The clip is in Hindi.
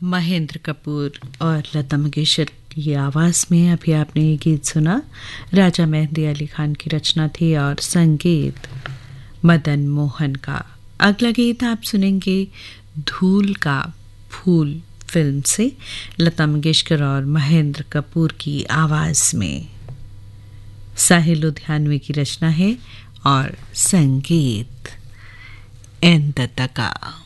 महेंद्र कपूर और लता मंगेशकर की आवाज़ में अभी आपने ये गीत सुना। राजा मेहंदी अली खान की रचना थी और संगीत मदन मोहन का। अगला गीत आप सुनेंगे धूल का फूल फिल्म से, लता मंगेशकर और महेंद्र कपूर की आवाज़ में। साहिल लुधियानवी की रचना है और संगीत एन दत्ता का।